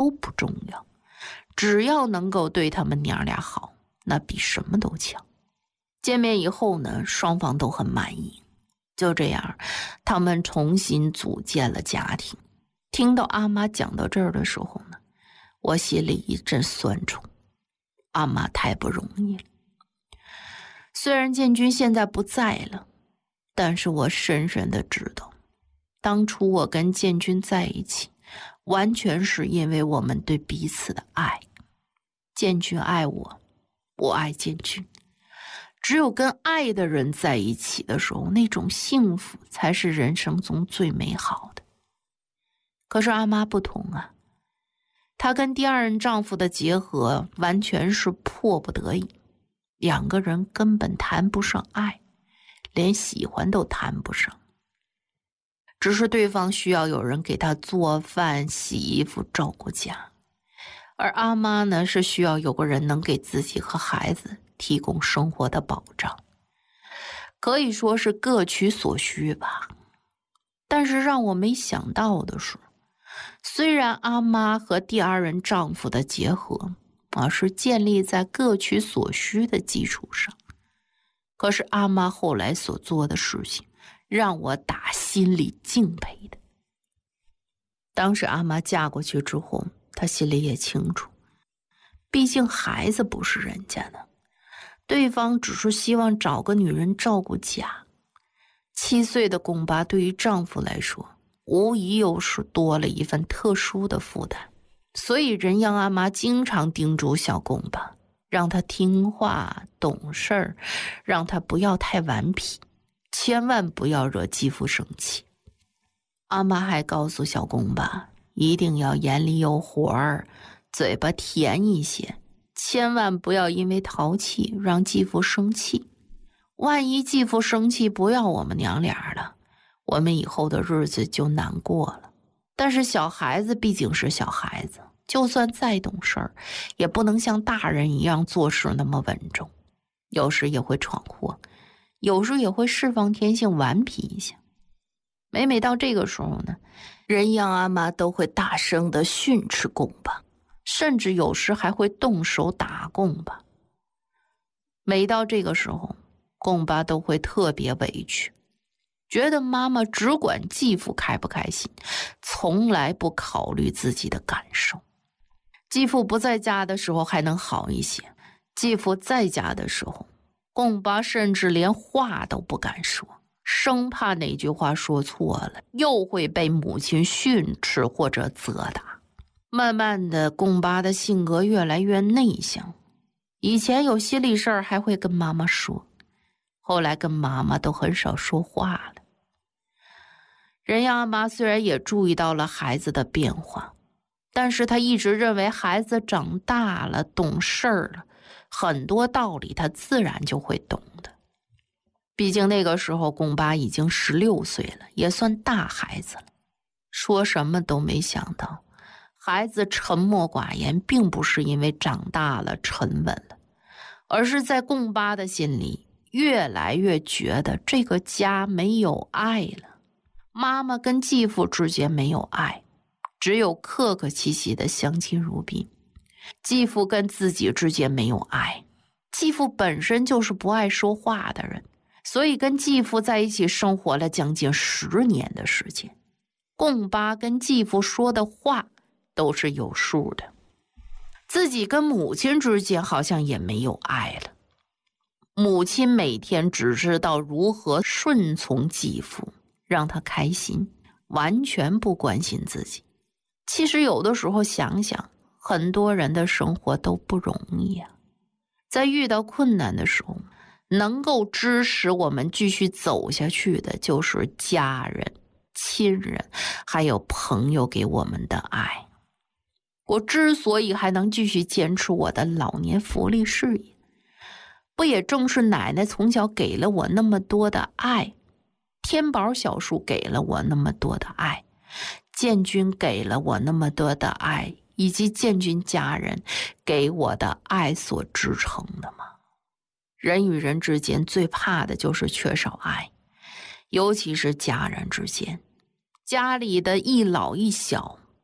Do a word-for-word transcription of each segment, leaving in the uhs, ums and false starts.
都不重要，只要能够对他们娘俩好，那比什么都强。见面以后呢，双方都很满意。就这样，他们重新组建了家庭。听到阿妈讲到这儿的时候呢，我心里一阵酸楚。阿妈太不容易了。虽然建军现在不在了，但是我深深的知道，当初我跟建军在一起，完全是因为我们对彼此的爱。建军爱我，我爱建军。只有跟爱的人在一起的时候，那种幸福才是人生中最美好的。可是阿妈不同啊，她跟第二任丈夫的结合完全是迫不得已，两个人根本谈不上爱，连喜欢都谈不上。只是对方需要有人给她做饭、洗衣服、照顾家，而阿妈呢，是需要有个人能给自己和孩子提供生活的保障，可以说是各取所需吧。但是让我没想到的是，虽然阿妈和第二任丈夫的结合啊是建立在各取所需的基础上，可是阿妈后来所做的事情让我打心里敬佩的。当时阿妈嫁过去之后，她心里也清楚，毕竟孩子不是人家的，对方只是希望找个女人照顾家。七岁的贡巴对于丈夫来说，无疑又是多了一份特殊的负担。所以人样阿妈经常叮嘱小贡巴，让他听话懂事儿，让他不要太顽皮，千万不要惹继父生气。阿妈还告诉小贡巴，一定要眼里有活儿，嘴巴甜一些，千万不要因为淘气让继父生气。万一继父生气不要我们娘俩了，我们以后的日子就难过了。但是小孩子毕竟是小孩子，就算再懂事儿，也不能像大人一样做事那么稳重，有时也会闯祸，有时也会释放天性顽皮一下。每每到这个时候呢，人样阿妈都会大声地训斥贡巴，甚至有时还会动手打贡巴。每到这个时候，贡巴都会特别委屈，觉得妈妈只管继父开不开心，从来不考虑自己的感受。继父不在家的时候还能好一些，继父在家的时候，贡巴甚至连话都不敢说，生怕哪句话说错了，又会被母亲训斥或者责打。慢慢的，贡巴的性格越来越内向，以前有心里事儿还会跟妈妈说，后来跟妈妈都很少说话了。人样阿妈虽然也注意到了孩子的变化，但是她一直认为孩子长大了，懂事儿了，很多道理他自然就会懂的。毕竟那个时候贡巴已经十六岁了，也算大孩子了。说什么都没想到，孩子沉默寡言，并不是因为长大了沉稳了，而是在贡巴的心里越来越觉得这个家没有爱了。妈妈跟继父之间没有爱，只有客客气气的相敬如宾。继父跟自己之间没有爱，继父本身就是不爱说话的人，所以跟继父在一起生活了将近十年的时间。贡巴跟继父说的话都是有数的，自己跟母亲之间好像也没有爱了。母亲每天只知道如何顺从继父，让他开心，完全不关心自己。其实有的时候想想，很多人的生活都不容易啊。在遇到困难的时候，能够支持我们继续走下去的就是家人、亲人还有朋友给我们的爱。我之所以还能继续坚持我的老年福利事业，不也正是奶奶从小给了我那么多的爱，天宝小叔给了我那么多的爱，建军给了我那么多的爱，以及建军家人给我的爱所支撑的吗？人与人之间最怕的就是缺少爱，尤其是家人之间。家里的一老一小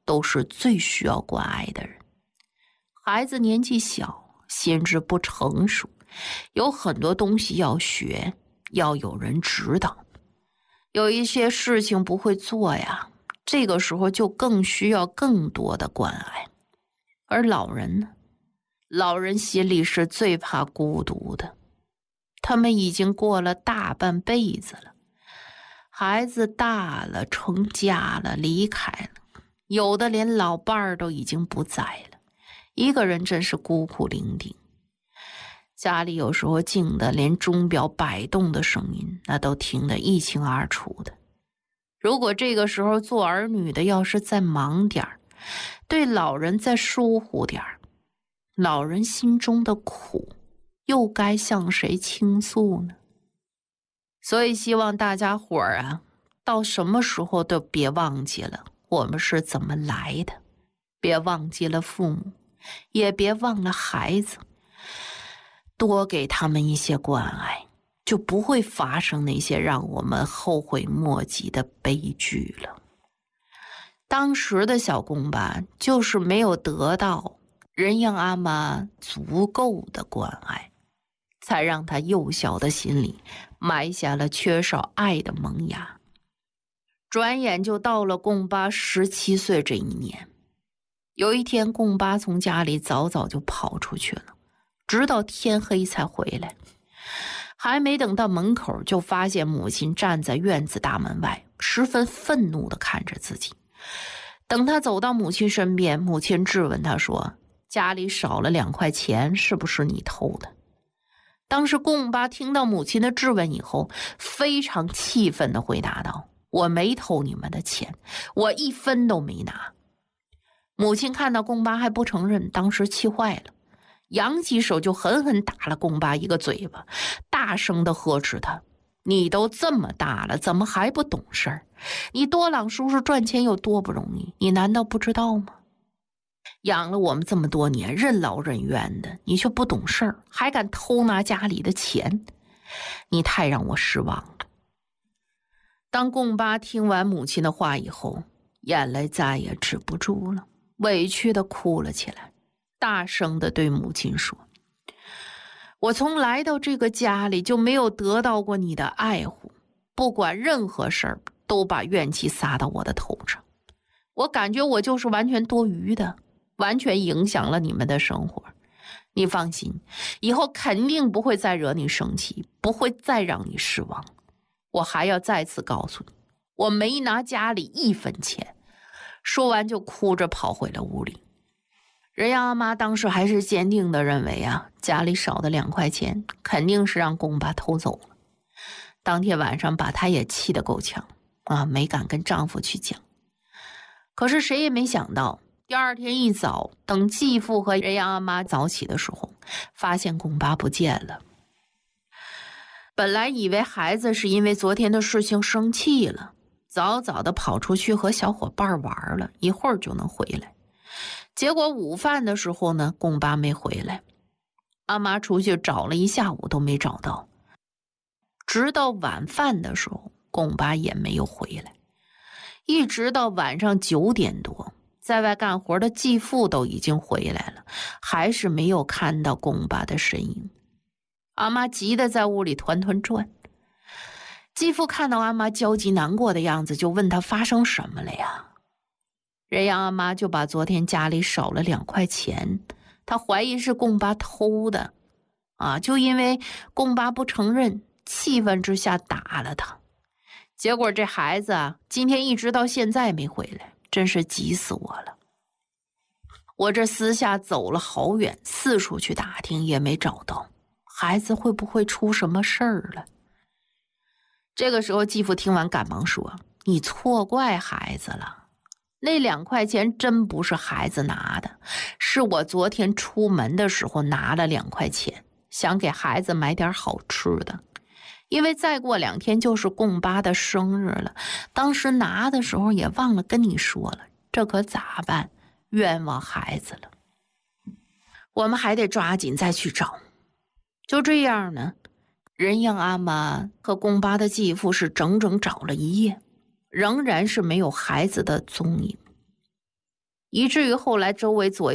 都是最需要关爱的人。孩子年纪小，心智不成熟，有很多东西要学，要有人指导。有一些事情不会做呀，这个时候就更需要更多的关爱。而老人呢？老人心里是最怕孤独的，他们已经过了大半辈子了，孩子大了，成家了，离开了，有的连老伴儿都已经不在了，一个人真是孤苦伶仃。家里有时候静的连钟表摆动的声音那都听得一清二楚的。如果这个时候做儿女的要是再忙点儿，对老人再疏忽点儿，老人心中的苦又该向谁倾诉呢？所以希望大家伙儿啊，到什么时候都别忘记了我们是怎么来的，别忘记了父母，也别忘了孩子，多给他们一些关爱，就不会发生那些让我们后悔莫及的悲剧了。当时的小贡巴就是没有得到人样阿妈足够的关爱，才让他幼小的心里埋下了缺少爱的萌芽。转眼就到了贡巴十七岁这一年，有一天贡巴从家里早早就跑出去了，直到天黑才回来。还没等到门口，就发现母亲站在院子大门外，十分愤怒地看着自己。等他走到母亲身边，母亲质问他说，家里少了两块钱，是不是你偷的？当时贡巴听到母亲的质问以后，非常气愤地回答道，我没偷你们的钱，我一分都没拿。母亲看到贡巴还不承认，当时气坏了，扬起手就狠狠打了贡巴一个嘴巴，大声地呵斥他，你都这么大了，怎么还不懂事儿？你多朗叔叔赚钱有多不容易，你难道不知道吗？养了我们这么多年，任劳任怨的，你却不懂事儿，还敢偷拿家里的钱，你太让我失望了。当贡巴听完母亲的话以后，眼泪再也止不住了，委屈地哭了起来，大声地对母亲说，我从来到这个家里就没有得到过你的爱护，不管任何事儿都把怨气撒到我的头上，我感觉我就是完全多余的，完全影响了你们的生活。你放心，以后肯定不会再惹你生气，不会再让你失望。我还要再次告诉你，我没拿家里一分钱。说完就哭着跑回了屋里。人家阿妈当时还是坚定地认为啊，家里少的两块钱肯定是让贡巴偷走了。当天晚上把她也气得够呛啊，没敢跟丈夫去讲。可是谁也没想到，第二天一早，等继父和人家阿妈早起的时候，发现贡巴不见了。本来以为孩子是因为昨天的事情生气了，早早的跑出去和小伙伴玩了，一会儿就能回来。结果午饭的时候呢，贡巴没回来，阿妈出去找了一下午都没找到。直到晚饭的时候，贡巴也没有回来。一直到晚上九点多，在外干活的继父都已经回来了，还是没有看到贡巴的身影。阿妈急得在屋里团团转。继父看到阿妈焦急难过的样子，就问她发生什么了呀？人家阿妈就把昨天家里少了两块钱，她怀疑是贡巴偷的啊，就因为贡巴不承认，气愤之下打了他。结果这孩子啊，今天一直到现在没回来，真是急死我了。我这私下走了好远，四处去打听也没找到，孩子会不会出什么事儿了？这个时候继父听完赶忙说，你错怪孩子了，那两块钱真不是孩子拿的，是我昨天出门的时候拿了两块钱，想给孩子买点好吃的。因为再过两天就是贡巴的生日了，当时拿的时候也忘了跟你说了，这可咋办？冤枉孩子了。我们还得抓紧再去找。就这样呢，人样阿妈和贡巴的继父是整整找了一夜，仍然是没有孩子的踪影。 以至于后来周围左右